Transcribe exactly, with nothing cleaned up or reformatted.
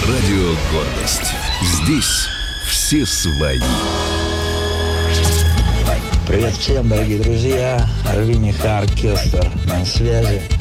Радио «Гордость». Здесь все свои. Привет всем, дорогие друзья. Винниха оркестр на связи.